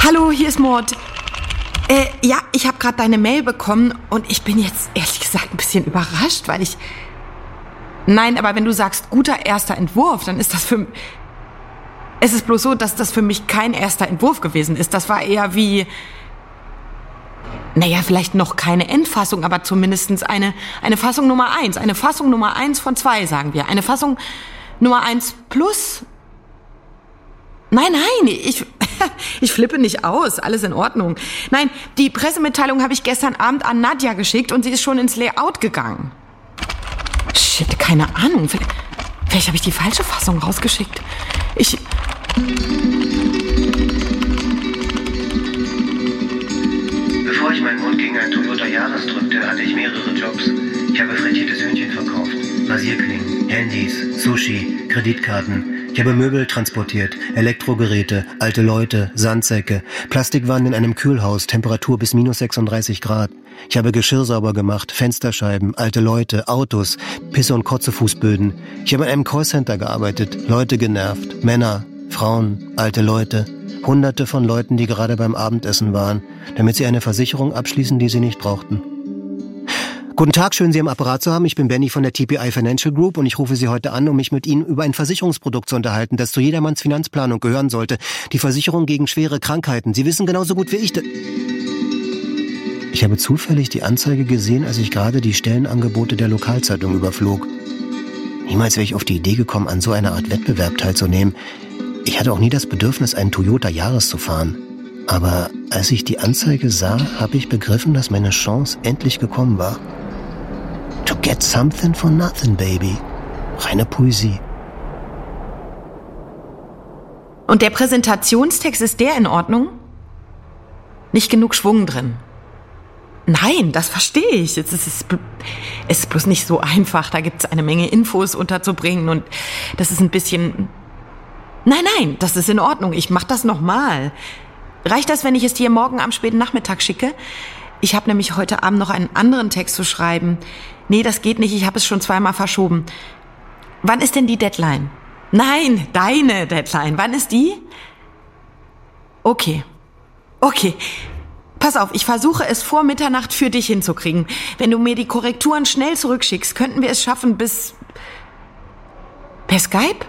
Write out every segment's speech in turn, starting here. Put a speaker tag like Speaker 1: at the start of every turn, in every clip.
Speaker 1: Hallo, hier ist Mord. Ja, ich habe gerade deine Mail bekommen und ich bin jetzt ehrlich gesagt ein bisschen überrascht, weil ich... Nein, aber wenn du sagst, guter erster Entwurf, dann ist das für... Es ist bloß so, dass das für mich kein erster Entwurf gewesen ist. Das war eher wie... Naja, vielleicht noch keine Endfassung, aber zumindest eine Fassung Nummer 1. Eine Fassung Nummer 1 von 2, sagen wir. Eine Fassung Nummer 1 plus... Nein, ich flippe nicht aus. Alles in Ordnung. Nein, die Pressemitteilung habe ich gestern Abend an Nadja geschickt und sie ist schon ins Layout gegangen. Shit, keine Ahnung. Vielleicht habe ich die falsche Fassung rausgeschickt.
Speaker 2: Bevor ich meinen Mund gegen ein Toyota Yaris drückte, hatte ich mehrere Jobs. Ich habe frittiertes Hühnchen verkauft, Rasierklingen, Handys, Sushi, Kreditkarten. Ich habe Möbel transportiert, Elektrogeräte, alte Leute, Sandsäcke, Plastikwannen in einem Kühlhaus, Temperatur bis minus 36 Grad. Ich habe Geschirr sauber gemacht, Fensterscheiben, alte Leute, Autos, Pisse- und Kotzefußböden. Ich habe in einem Callcenter gearbeitet, Leute genervt, Männer, Frauen, alte Leute. Hunderte von Leuten, die gerade beim Abendessen waren, damit sie eine Versicherung abschließen, die sie nicht brauchten. Guten Tag, schön Sie am Apparat zu haben. Ich bin Benny von der TPI Financial Group und ich rufe Sie heute an, um mich mit Ihnen über ein Versicherungsprodukt zu unterhalten, das zu jedermanns Finanzplanung gehören sollte. Die Versicherung gegen schwere Krankheiten. Sie wissen genauso gut wie ich... Ich habe zufällig die Anzeige gesehen, als ich gerade die Stellenangebote der Lokalzeitung überflog. Niemals wäre ich auf die Idee gekommen, an so einer Art Wettbewerb teilzunehmen. Ich hatte auch nie das Bedürfnis, einen Toyota Yaris zu fahren. Aber als ich die Anzeige sah, habe ich begriffen, dass meine Chance endlich gekommen war. To get something for nothing, baby. Reine Poesie.
Speaker 1: Und der Präsentationstext, ist der in Ordnung? Nicht genug Schwung drin. Nein, das verstehe ich. Es ist bloß nicht so einfach. Da gibt es eine Menge Infos unterzubringen und das ist ein bisschen... Nein, das ist in Ordnung. Ich mache das nochmal. Reicht das, wenn ich es dir morgen am späten Nachmittag schicke? Ich habe nämlich heute Abend noch einen anderen Text zu schreiben. Nee, das geht nicht. Ich habe es schon 2-mal verschoben. Wann ist denn die Deadline? Nein, deine Deadline. Wann ist die? Okay. Pass auf, ich versuche es vor Mitternacht für dich hinzukriegen. Wenn du mir die Korrekturen schnell zurückschickst, könnten wir es schaffen bis... Per Skype?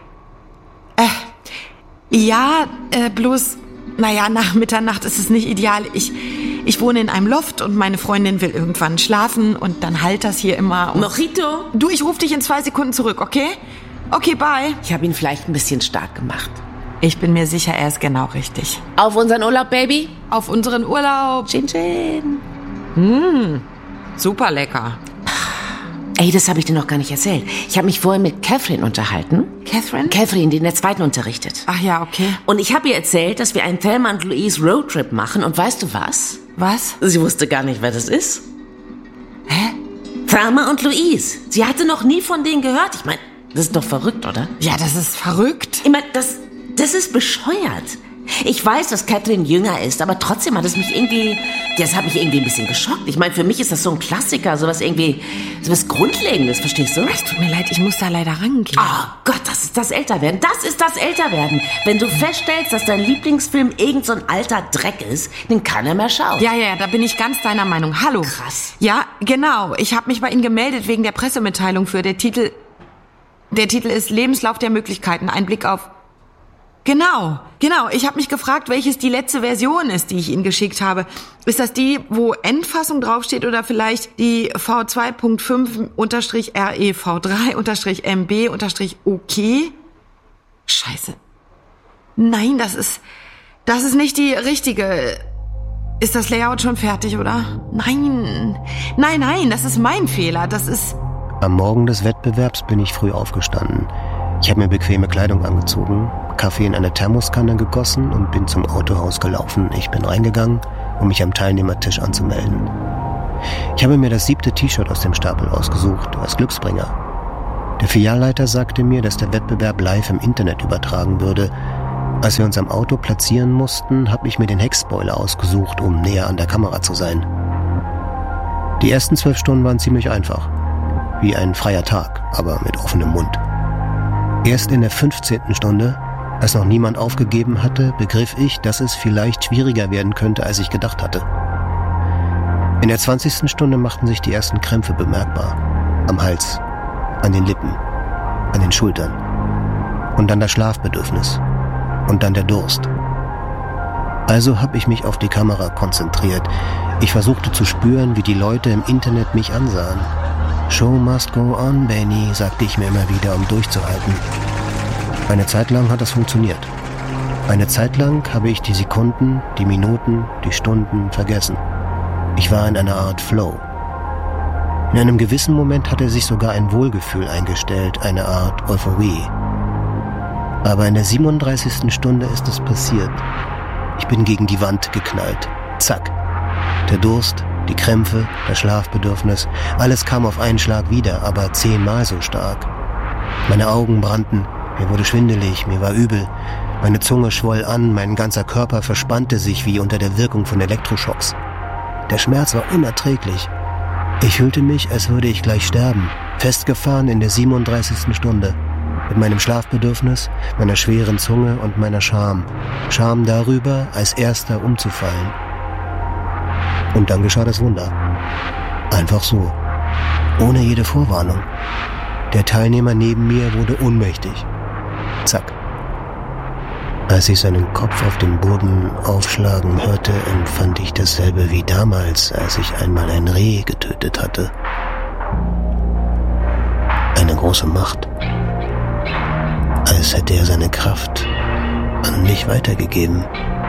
Speaker 1: Ja, bloß... Naja, nach Mitternacht ist es nicht ideal. Ich wohne in einem Loft und meine Freundin will irgendwann schlafen und dann halt das hier immer.
Speaker 3: Mojito?
Speaker 1: Du, ich rufe dich in 2 Sekunden zurück, okay? Okay, bye.
Speaker 3: Ich habe ihn vielleicht ein bisschen stark gemacht.
Speaker 1: Ich bin mir sicher, er ist genau richtig.
Speaker 3: Auf unseren Urlaub, Baby?
Speaker 1: Auf unseren Urlaub.
Speaker 3: Chin chin.
Speaker 1: Super lecker.
Speaker 3: Ey, das habe ich dir noch gar nicht erzählt. Ich habe mich vorhin mit Catherine unterhalten.
Speaker 1: Catherine?
Speaker 3: Catherine, die in der 2. unterrichtet.
Speaker 1: Ach ja, okay.
Speaker 3: Und ich habe ihr erzählt, dass wir einen Thelma und Louise Roadtrip machen. Und weißt du was?
Speaker 1: Was?
Speaker 3: Sie wusste gar nicht, wer das ist.
Speaker 1: Hä?
Speaker 3: Thelma und Louise. Sie hatte noch nie von denen gehört. Ich meine, das ist doch verrückt, oder?
Speaker 1: Ja, das ist verrückt.
Speaker 3: Ich meine, das ist bescheuert. Ich weiß, dass Catherine jünger ist, aber trotzdem hat es mich irgendwie... Das hat mich irgendwie ein bisschen geschockt. Ich meine, für mich ist das so ein Klassiker, sowas Grundlegendes, verstehst du?
Speaker 1: Es tut mir leid, ich muss da leider rangehen.
Speaker 3: Oh Gott, das ist das Älterwerden. Das ist das Älterwerden. Wenn du feststellst, dass dein Lieblingsfilm irgend so ein alter Dreck ist, den keiner mehr schaut.
Speaker 1: Ja, da bin ich ganz deiner Meinung. Hallo.
Speaker 3: Krass.
Speaker 1: Ja, genau. Ich habe mich bei Ihnen gemeldet wegen der Pressemitteilung für der Titel ist Lebenslauf der Möglichkeiten. Ein Blick auf... Genau. Ich habe mich gefragt, welches die letzte Version ist, die ich Ihnen geschickt habe. Ist das die, wo Endfassung draufsteht oder vielleicht die V2.5-REV3-MB-OK? Scheiße. Nein, das ist nicht die richtige. Ist das Layout schon fertig, oder? Nein, das ist mein Fehler. Das ist...
Speaker 4: Am Morgen des Wettbewerbs bin ich früh aufgestanden. Ich habe mir bequeme Kleidung angezogen, Kaffee in eine Thermoskanne gegossen und bin zum Autohaus gelaufen. Ich bin reingegangen, um mich am Teilnehmertisch anzumelden. Ich habe mir das 7. T-Shirt aus dem Stapel ausgesucht, als Glücksbringer. Der Filialleiter sagte mir, dass der Wettbewerb live im Internet übertragen würde. Als wir uns am Auto platzieren mussten, habe ich mir den Heckspoiler ausgesucht, um näher an der Kamera zu sein. Die ersten 12 Stunden waren ziemlich einfach. Wie ein freier Tag, aber mit offenem Mund. Erst in der 15. Stunde Als noch niemand aufgegeben hatte, begriff ich, dass es vielleicht schwieriger werden könnte, als ich gedacht hatte. In der 20. Stunde machten sich die ersten Krämpfe bemerkbar. Am Hals, an den Lippen, an den Schultern. Und dann das Schlafbedürfnis. Und dann der Durst. Also habe ich mich auf die Kamera konzentriert. Ich versuchte zu spüren, wie die Leute im Internet mich ansahen. Show must go on, Benny, sagte ich mir immer wieder, um durchzuhalten. Eine Zeit lang hat das funktioniert. Eine Zeit lang habe ich die Sekunden, die Minuten, die Stunden vergessen. Ich war in einer Art Flow. In einem gewissen Moment hatte sich sogar ein Wohlgefühl eingestellt, eine Art Euphorie. Aber in der 37. Stunde ist es passiert. Ich bin gegen die Wand geknallt. Zack. Der Durst, die Krämpfe, das Schlafbedürfnis, alles kam auf einen Schlag wieder, aber 10-mal so stark. Meine Augen brannten, mir wurde schwindelig, mir war übel. Meine Zunge schwoll an, mein ganzer Körper verspannte sich wie unter der Wirkung von Elektroschocks. Der Schmerz war unerträglich. Ich fühlte mich, als würde ich gleich sterben, festgefahren in der 37. Stunde. Mit meinem Schlafbedürfnis, meiner schweren Zunge und meiner Scham. Scham darüber, als Erster umzufallen. Und dann geschah das Wunder. Einfach so. Ohne jede Vorwarnung. Der Teilnehmer neben mir wurde ohnmächtig. Zack. Als ich seinen Kopf auf den Boden aufschlagen hörte, empfand ich dasselbe wie damals, als ich einmal ein Reh getötet hatte. Eine große Macht. Als hätte er seine Kraft an mich weitergegeben.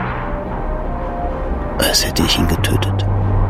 Speaker 4: Als hätte ich ihn getötet.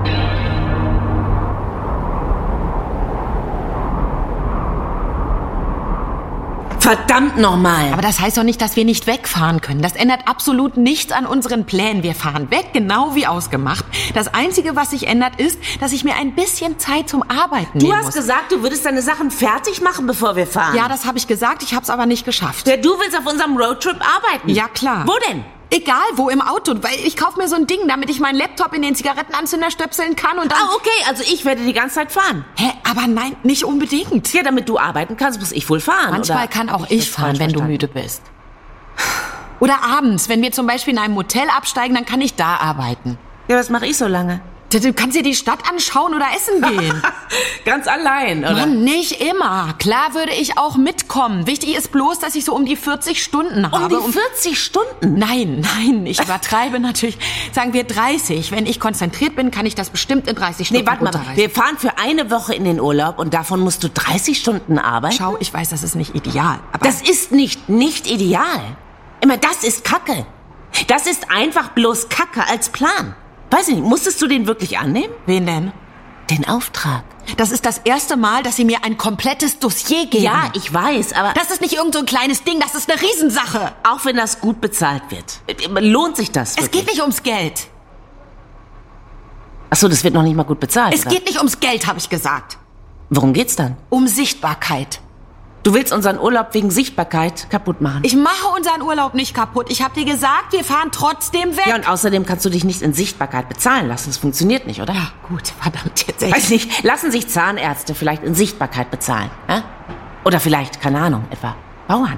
Speaker 3: Verdammt nochmal!
Speaker 1: Aber das heißt doch nicht, dass wir nicht wegfahren können. Das ändert absolut nichts an unseren Plänen. Wir fahren weg, genau wie ausgemacht. Das Einzige, was sich ändert, ist, dass ich mir ein bisschen Zeit zum Arbeiten nehmen muss.
Speaker 3: Du hast gesagt, du würdest deine Sachen fertig machen, bevor wir fahren.
Speaker 1: Ja, das habe ich gesagt. Ich habe es aber nicht geschafft.
Speaker 3: Ja, du willst auf unserem Roadtrip arbeiten?
Speaker 1: Ja, klar.
Speaker 3: Wo denn?
Speaker 1: Egal, wo im Auto, weil ich kaufe mir so ein Ding, damit ich meinen Laptop in den Zigarettenanzünder stöpseln kann und dann...
Speaker 3: Ah, okay, also ich werde die ganze Zeit fahren.
Speaker 1: Hä, aber nein, nicht unbedingt.
Speaker 3: Ja, damit du arbeiten kannst, muss ich wohl fahren.
Speaker 1: Manchmal kann auch ich fahren, wenn du müde bist. Oder abends, wenn wir zum Beispiel in einem Motel absteigen, dann kann ich da arbeiten.
Speaker 3: Ja, was mache ich so lange?
Speaker 1: Du kannst dir die Stadt anschauen oder essen gehen.
Speaker 3: Ganz allein, oder?
Speaker 1: Mann, nicht immer. Klar würde ich auch mitkommen. Wichtig ist bloß, dass ich so um die 40 Stunden habe.
Speaker 3: Um die 40 Stunden?
Speaker 1: Nein, ich übertreibe natürlich. Sagen wir 30. Wenn ich konzentriert bin, kann ich das bestimmt in 30 Stunden
Speaker 3: runterreißen. Nee, warte mal. Wir fahren für eine Woche in den Urlaub und davon musst du 30 Stunden arbeiten?
Speaker 1: Schau, ich weiß, das ist nicht ideal. Aber
Speaker 3: das ist nicht ideal. Immer, das ist Kacke. Das ist einfach bloß Kacke als Plan. Weiß ich nicht, musstest du den wirklich annehmen?
Speaker 1: Wen denn?
Speaker 3: Den Auftrag.
Speaker 1: Das ist das erste Mal, dass Sie mir ein komplettes Dossier geben.
Speaker 3: Ja, ich weiß, aber...
Speaker 1: Das ist nicht irgend so ein kleines Ding, das ist eine Riesensache.
Speaker 3: Auch wenn das gut bezahlt wird. Lohnt sich das wirklich?
Speaker 1: Es geht nicht ums Geld.
Speaker 3: Ach so, das wird noch nicht mal gut bezahlt,
Speaker 1: Es geht nicht ums Geld, habe ich gesagt.
Speaker 3: Worum geht's dann?
Speaker 1: Um Sichtbarkeit.
Speaker 3: Du willst unseren Urlaub wegen Sichtbarkeit kaputt machen?
Speaker 1: Ich mache unseren Urlaub nicht kaputt. Ich habe dir gesagt, wir fahren trotzdem weg.
Speaker 3: Ja, und außerdem kannst du dich nicht in Sichtbarkeit bezahlen lassen. Das funktioniert nicht, oder?
Speaker 1: Ja, gut, verdammt, jetzt echt.
Speaker 3: Weiß nicht, lassen sich Zahnärzte vielleicht in Sichtbarkeit bezahlen? Ja? Oder vielleicht, keine Ahnung, etwa Bauern?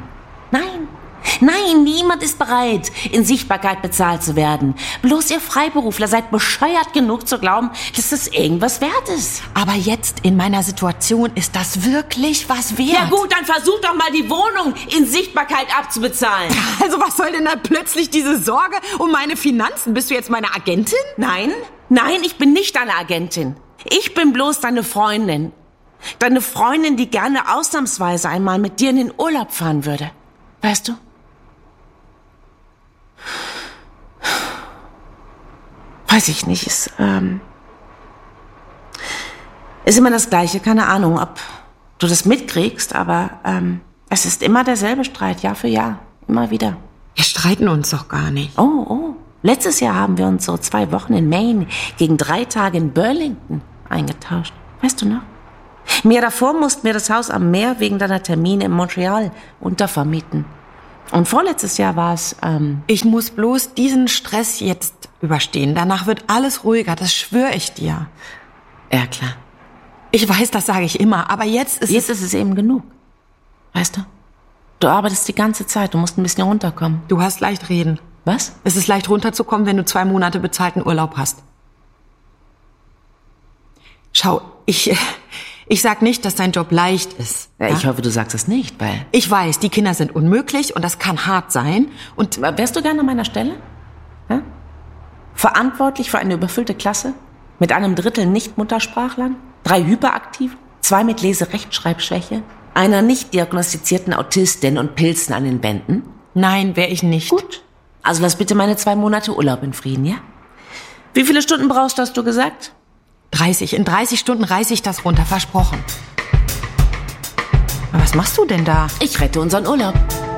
Speaker 3: Nein, niemand ist bereit, in Sichtbarkeit bezahlt zu werden. Bloß ihr Freiberufler seid bescheuert genug zu glauben, dass das irgendwas wert ist.
Speaker 1: Aber jetzt in meiner Situation ist das wirklich was wert.
Speaker 3: Ja gut, dann versuch doch mal die Wohnung in Sichtbarkeit abzubezahlen.
Speaker 1: Also was soll denn da plötzlich diese Sorge um meine Finanzen? Bist du jetzt meine Agentin?
Speaker 3: Nein, ich bin nicht deine Agentin. Ich bin bloß deine Freundin. Deine Freundin, die gerne ausnahmsweise einmal mit dir in den Urlaub fahren würde. Weißt du? Weiß ich nicht, ist immer das Gleiche, keine Ahnung, ob du das mitkriegst, aber es ist immer derselbe Streit, Jahr für Jahr, immer wieder.
Speaker 1: Wir streiten uns doch gar nicht.
Speaker 3: Oh, letztes Jahr haben wir uns so 2 Wochen in Maine gegen 3 Tage in Burlington eingetauscht, weißt du noch? Im Jahr davor mussten wir das Haus am Meer wegen deiner Termine in Montreal untervermieten. Und vorletztes Jahr war es,
Speaker 1: Ich muss bloß diesen Stress jetzt überstehen. Danach wird alles ruhiger, das schwöre ich dir.
Speaker 3: Ja, klar.
Speaker 1: Ich weiß, das sage ich immer, aber jetzt ist
Speaker 3: es eben genug. Weißt du? Du arbeitest die ganze Zeit, du musst ein bisschen runterkommen.
Speaker 1: Du hast leicht reden.
Speaker 3: Was?
Speaker 1: Es ist leicht runterzukommen, wenn du 2 Monate bezahlten Urlaub hast. Schau, ich sag nicht, dass dein Job leicht ist.
Speaker 3: Ja, ich hoffe, du sagst es nicht, weil...
Speaker 1: Ich weiß, die Kinder sind unmöglich und das kann hart sein. Und
Speaker 3: Wärst du gerne an meiner Stelle? Ja? Verantwortlich für eine überfüllte Klasse? Mit 1/3 Nicht-Muttersprachlern? 3 Hyperaktiven? 2 mit Lese-Rechtschreibschwäche? Einer nicht diagnostizierten Autistin und Pilzen an den Wänden?
Speaker 1: nein, wäre ich nicht.
Speaker 3: Gut. Also lass bitte meine 2 Monate Urlaub in Frieden, ja? Wie viele Stunden brauchst du, hast du gesagt?
Speaker 1: 30. In 30 Stunden reiße ich das runter, versprochen. Aber was machst du denn da?
Speaker 3: Ich rette unseren Urlaub.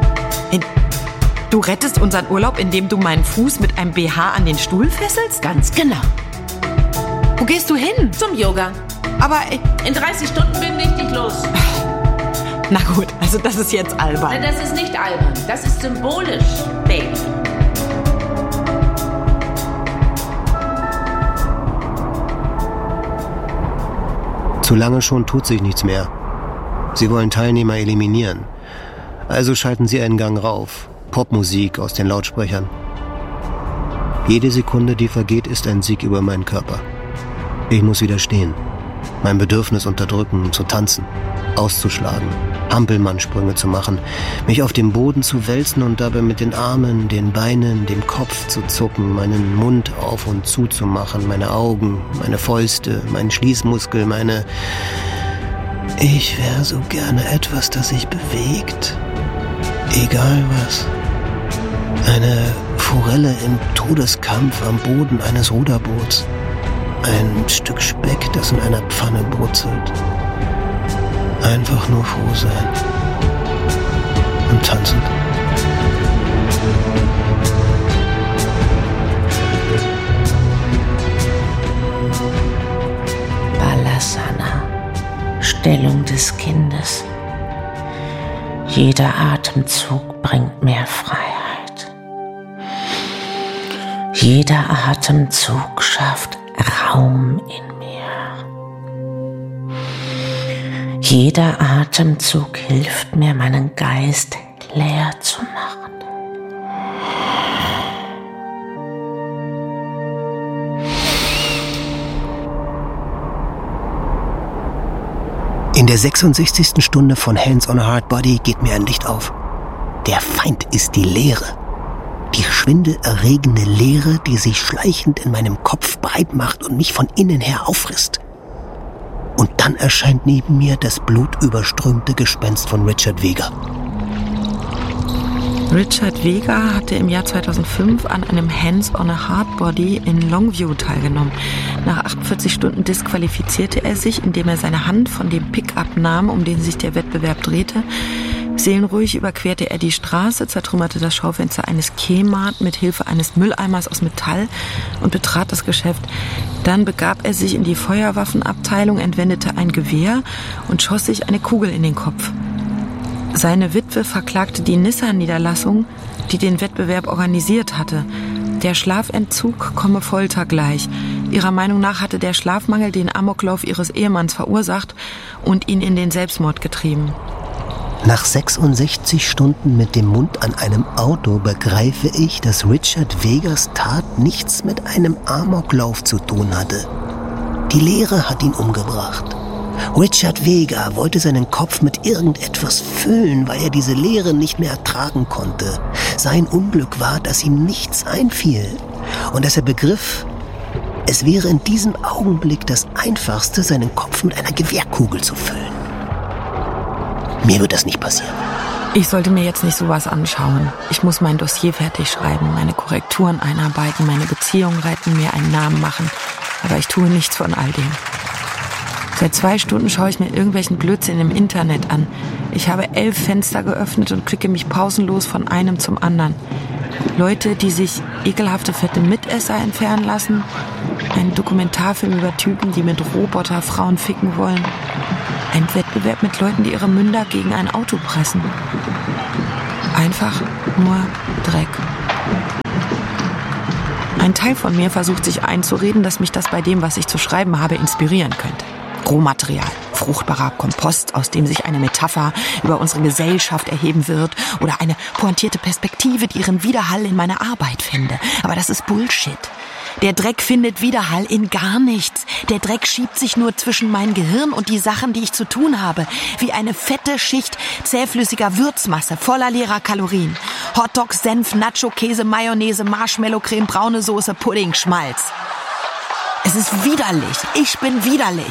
Speaker 1: Du rettest unseren Urlaub, indem du meinen Fuß mit einem BH an den Stuhl fesselst?
Speaker 3: Ganz genau.
Speaker 1: Wo gehst du hin?
Speaker 3: Zum Yoga.
Speaker 1: Aber,
Speaker 3: In 30 Stunden bin ich dich los.
Speaker 1: na gut, also das ist jetzt albern.
Speaker 3: Nein, das ist nicht albern. Das ist symbolisch, Baby.
Speaker 4: Zu lange schon tut sich nichts mehr. Sie wollen Teilnehmer eliminieren. Also schalten sie einen Gang rauf. Popmusik aus den Lautsprechern. Jede Sekunde, die vergeht, ist ein Sieg über meinen Körper. Ich muss widerstehen. Mein Bedürfnis unterdrücken, zu tanzen, auszuschlagen, Hampelmannsprünge zu machen, mich auf dem Boden zu wälzen und dabei mit den Armen, den Beinen, dem Kopf zu zucken, meinen Mund auf und zu zu machen, meine Augen, meine Fäuste, meinen Schließmuskel, meine... Ich wäre so gerne etwas, das sich bewegt. Egal was. Eine Forelle im Todeskampf am Boden eines Ruderboots. Ein Stück Speck, das in einer Pfanne brutzelt. Einfach nur froh sein. Und tanzen.
Speaker 3: Balasana. Stellung des Kindes. Jeder Atemzug bringt mehr Freiheit. Jeder Atemzug schafft Raum in mir. Jeder Atemzug hilft mir, meinen Geist leer zu machen.
Speaker 4: In der 66. Stunde von Hands on a Hard Body geht mir ein Licht auf. Der Feind ist die Leere. Die schwindelerregende Leere, die sich schleichend in meinem Kopf breit macht und mich von innen her auffrisst. Und dann erscheint neben mir das blutüberströmte Gespenst von Richard Vega.
Speaker 1: Richard Vega hatte im Jahr 2005 an einem Hands on a Hard Body in Longview teilgenommen. Nach 48 Stunden disqualifizierte er sich, indem er seine Hand von dem Pickup nahm, um den sich der Wettbewerb drehte. Seelenruhig überquerte er die Straße, zertrümmerte das Schaufenster eines Kmart mit Hilfe eines Mülleimers aus Metall und betrat das Geschäft. Dann begab er sich in die Feuerwaffenabteilung, entwendete ein Gewehr und schoss sich eine Kugel in den Kopf. Seine Witwe verklagte die Nissan-Niederlassung, die den Wettbewerb organisiert hatte. Der Schlafentzug komme Folter gleich. Ihrer Meinung nach hatte der Schlafmangel den Amoklauf ihres Ehemanns verursacht und ihn in den Selbstmord getrieben.
Speaker 4: Nach 66 Stunden mit dem Mund an einem Auto begreife ich, dass Richard Vegas Tat nichts mit einem Amoklauf zu tun hatte. Die Leere hat ihn umgebracht. Richard Vega wollte seinen Kopf mit irgendetwas füllen, weil er diese Leere nicht mehr ertragen konnte. Sein Unglück war, dass ihm nichts einfiel und dass er begriff, es wäre in diesem Augenblick das Einfachste, seinen Kopf mit einer Gewehrkugel zu füllen. Mir wird das nicht passieren.
Speaker 1: Ich sollte mir jetzt nicht sowas anschauen. Ich muss mein Dossier fertig schreiben, meine Korrekturen einarbeiten, meine Beziehung retten, mir einen Namen machen. Aber ich tue nichts von all dem. Seit 2 Stunden schaue ich mir irgendwelchen Blödsinn im Internet an. Ich habe 11 Fenster geöffnet und klicke mich pausenlos von einem zum anderen. Leute, die sich ekelhafte fette Mitesser entfernen lassen. Ein Dokumentarfilm über Typen, die mit Roboter Frauen ficken wollen. Ein Wettbewerb mit Leuten, die ihre Münder gegen ein Auto pressen. Einfach nur Dreck. Ein Teil von mir versucht sich einzureden, dass mich das bei dem, was ich zu schreiben habe, inspirieren könnte. Rohmaterial, fruchtbarer Kompost, aus dem sich eine Metapher über unsere Gesellschaft erheben wird oder eine pointierte Perspektive, die ihren Widerhall in meiner Arbeit fände. Aber das ist Bullshit. Der Dreck findet Widerhall in gar nichts. Der Dreck schiebt sich nur zwischen mein Gehirn und die Sachen, die ich zu tun habe. Wie eine fette Schicht zähflüssiger Würzmasse, voller leerer Kalorien. Hotdog, Senf, Nacho, Käse, Mayonnaise, Marshmallow-Creme, braune Soße, Pudding, Schmalz. Es ist widerlich. Ich bin widerlich.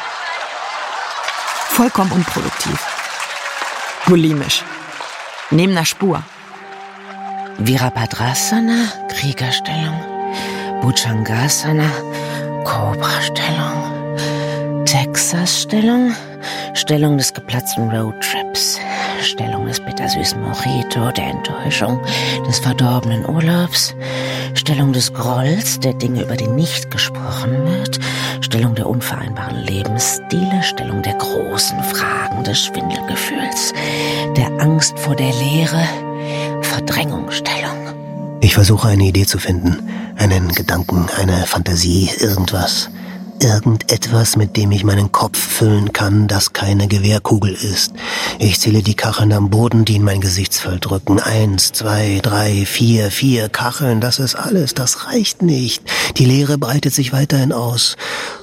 Speaker 1: Vollkommen unproduktiv. Bulimisch. Neben einer Spur.
Speaker 3: Virabhadrasana, Kriegerstellung. Bhujangasana, Cobra-Stellung. Texas-Stellung, Stellung des geplatzten Roadtrips. Stellung des bittersüßen Mojito, der Enttäuschung, des verdorbenen Urlaubs. Stellung des Grolls, der Dinge, über die nicht gesprochen wird. Stellung der unvereinbaren Lebensstile. Stellung der großen Fragen des Schwindelgefühls. Der Angst vor der Leere. Verdrängungsstellung.
Speaker 4: Ich versuche eine Idee zu finden, einen Gedanken, eine Fantasie, irgendwas. Irgendetwas, mit dem ich meinen Kopf füllen kann, das keine Gewehrkugel ist. Ich zähle die Kacheln am Boden, die in mein Gesichtsfeld drücken. 1, 2, 3, 4 Kacheln, das ist alles, das reicht nicht. Die Leere breitet sich weiterhin aus.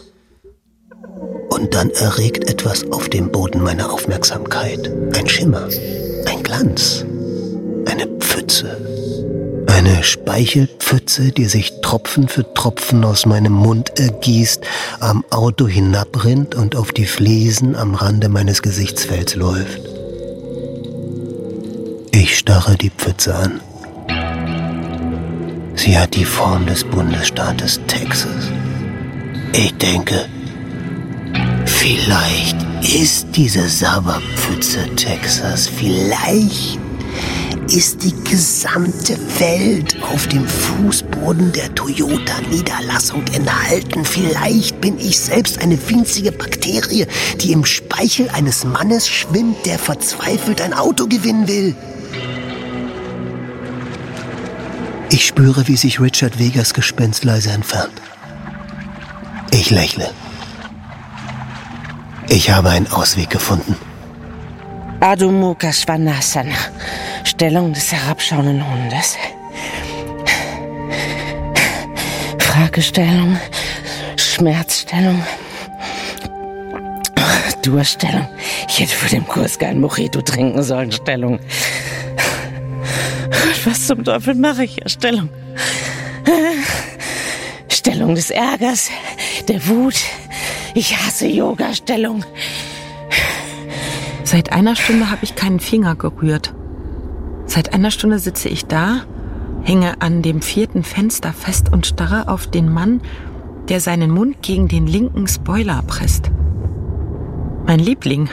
Speaker 4: Und dann erregt etwas auf dem Boden meine Aufmerksamkeit. Ein Schimmer, ein Glanz, eine Pfütze. Eine Speichelpfütze, die sich Tropfen für Tropfen aus meinem Mund ergießt, am Auto hinabrinnt und auf die Fliesen am Rande meines Gesichtsfelds läuft. Ich starre die Pfütze an. Sie hat die Form des Bundesstaates Texas. Ich denke, vielleicht ist diese Sabberpfütze Texas, vielleicht ist die gesamte Welt auf dem Fußboden der Toyota-Niederlassung enthalten. Vielleicht bin ich selbst eine winzige Bakterie, die im Speichel eines Mannes schwimmt, der verzweifelt ein Auto gewinnen will. Ich spüre, wie sich Richard Vegas Gespenst leise entfernt. Ich lächle. Ich habe einen Ausweg gefunden.
Speaker 3: Adho Mukha Svanasana, Stellung des herabschauenden Hundes. Fragestellung, Schmerzstellung, Durststellung. Ich hätte vor dem Kurs kein Mojito trinken sollen. Stellung. Was zum Teufel mache ich hier? Stellung. Stellung des Ärgers, der Wut. Ich hasse Yoga-Stellung.
Speaker 1: Seit einer Stunde habe ich keinen Finger gerührt. Seit einer Stunde sitze ich da, hänge an dem 4. Fenster fest und starre auf den Mann, der seinen Mund gegen den linken Spoiler presst. Mein Liebling.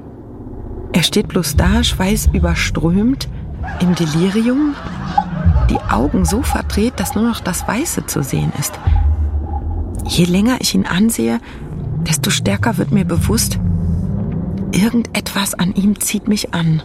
Speaker 1: Er steht bloß da, schweißüberströmt, im Delirium, die Augen so verdreht, dass nur noch das Weiße zu sehen ist. Je länger ich ihn ansehe, desto stärker wird mir bewusst, irgendetwas an ihm zieht mich an.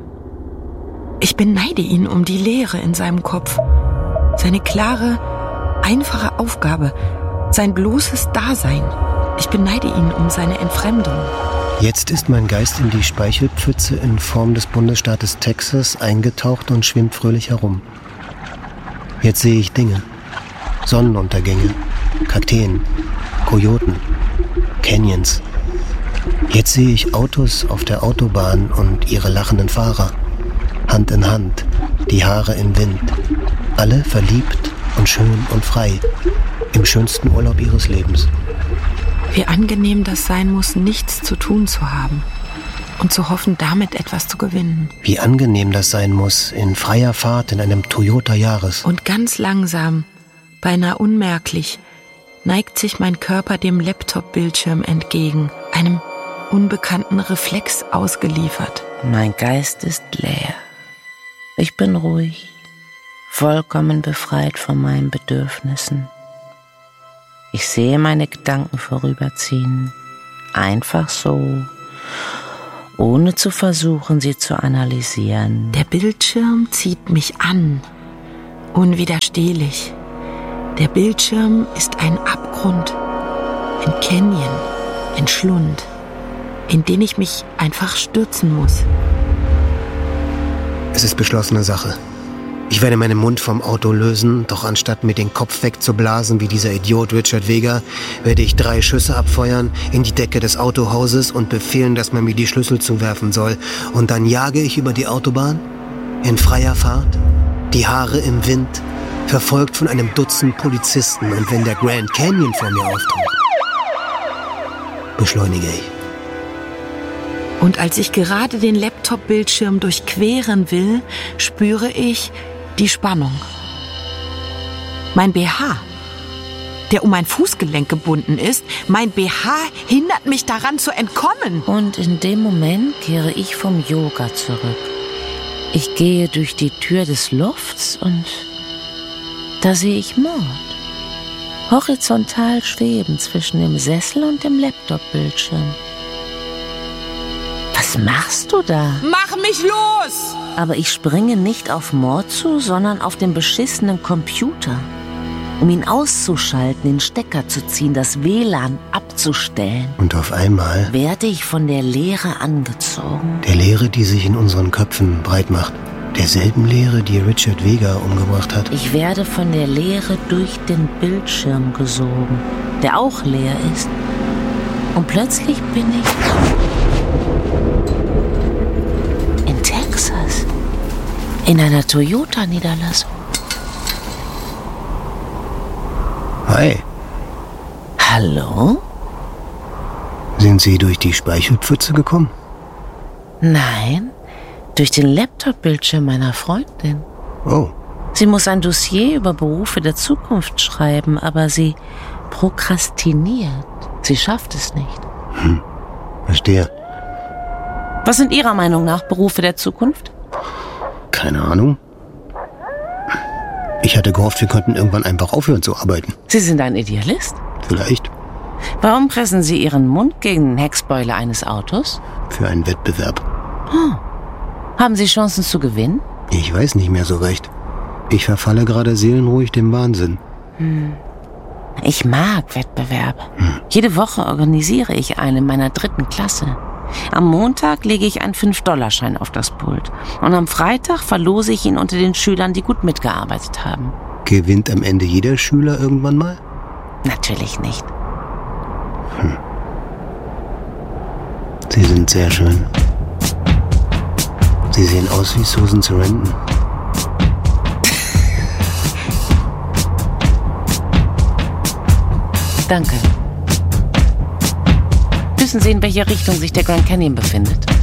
Speaker 1: Ich beneide ihn um die Leere in seinem Kopf, seine klare, einfache Aufgabe, sein bloßes Dasein. Ich beneide ihn um seine Entfremdung.
Speaker 4: Jetzt ist mein Geist in die Speichelpfütze in Form des Bundesstaates Texas eingetaucht und schwimmt fröhlich herum. Jetzt sehe ich Dinge, Sonnenuntergänge, Kakteen, Kojoten, Canyons. Jetzt sehe ich Autos auf der Autobahn und ihre lachenden Fahrer. Hand in Hand, die Haare im Wind. Alle verliebt und schön und frei. Im schönsten Urlaub ihres Lebens.
Speaker 1: Wie angenehm das sein muss, nichts zu tun zu haben. Und zu hoffen, damit etwas zu gewinnen.
Speaker 4: Wie angenehm das sein muss, in freier Fahrt in einem Toyota Yaris.
Speaker 1: Und ganz langsam, beinahe unmerklich, neigt sich mein Körper dem Laptop-Bildschirm entgegen, einem unbekannten Reflex ausgeliefert.
Speaker 3: Mein Geist ist leer. Ich bin ruhig, vollkommen befreit von meinen Bedürfnissen. Ich sehe meine Gedanken vorüberziehen, einfach so, ohne zu versuchen, sie zu analysieren.
Speaker 1: Der Bildschirm zieht mich an, unwiderstehlich. Der Bildschirm ist ein Abgrund, ein Canyon, ein Schlund. in den ich mich einfach stürzen muss.
Speaker 4: Es ist beschlossene Sache. Ich werde meinen Mund vom Auto lösen, doch anstatt mir den Kopf wegzublasen wie dieser Idiot Richard Vega, werde ich 3 Schüsse abfeuern in die Decke des Autohauses und befehlen, dass man mir die Schlüssel zuwerfen soll. Und dann jage ich über die Autobahn, in freier Fahrt, die Haare im Wind, verfolgt von einem Dutzend Polizisten. Und wenn der Grand Canyon vor mir auftaucht, beschleunige ich.
Speaker 1: Und als ich gerade den Laptop-Bildschirm durchqueren will, spüre ich die Spannung. Mein BH, der um mein Fußgelenk gebunden ist, mein BH hindert mich daran zu entkommen.
Speaker 3: Und in dem Moment kehre ich vom Yoga zurück. Ich gehe durch die Tür des Lofts und da sehe ich Maud. Horizontal schweben zwischen dem Sessel und dem Laptop-Bildschirm. Was machst du da?
Speaker 1: Mach mich los!
Speaker 3: Aber ich springe nicht auf Maud zu, sondern auf den beschissenen Computer. Um ihn auszuschalten, den Stecker zu ziehen, das WLAN abzustellen.
Speaker 4: Und auf einmal
Speaker 3: Werde ich von der Leere angezogen.
Speaker 4: der Leere, die sich in unseren Köpfen breit macht. Derselben Leere, die Richard Vega umgebracht hat.
Speaker 3: Ich werde von der Leere durch den Bildschirm gesogen, der auch leer ist. Und plötzlich bin ich in Texas, in einer Toyota-Niederlassung.
Speaker 4: Hi,
Speaker 3: Hallo?
Speaker 4: sind Sie durch die Speichelpfütze gekommen?
Speaker 3: Nein, durch den Laptop-Bildschirm meiner Freundin.
Speaker 4: Oh,
Speaker 3: Sie muss ein Dossier über Berufe der Zukunft schreiben, aber sie prokrastiniert. Sie schafft es nicht.
Speaker 4: verstehe.
Speaker 3: Was sind Ihrer Meinung nach Berufe der Zukunft?
Speaker 4: Keine Ahnung. Ich hatte gehofft, wir könnten irgendwann einfach aufhören zu arbeiten.
Speaker 3: Sie sind ein Idealist.
Speaker 4: Vielleicht
Speaker 3: Warum pressen Sie Ihren Mund gegen den Heckspoiler eines Autos?
Speaker 4: für einen Wettbewerb.
Speaker 3: Haben Sie Chancen zu gewinnen?
Speaker 4: Ich weiß nicht mehr so recht. Ich verfalle gerade seelenruhig dem Wahnsinn.
Speaker 3: Ich mag Wettbewerbe. Jede Woche organisiere ich einen in meiner 3. Klasse. Am Montag lege ich einen 5-$-Schein auf das Pult. Und am Freitag verlose ich ihn unter den Schülern, die gut mitgearbeitet haben.
Speaker 4: Gewinnt am Ende jeder Schüler irgendwann mal?
Speaker 3: Natürlich nicht.
Speaker 4: Sie sind sehr schön. Sie sehen aus wie Susan Sarandon.
Speaker 3: Danke. Wissen Sie, in welcher Richtung sich der Grand Canyon befindet?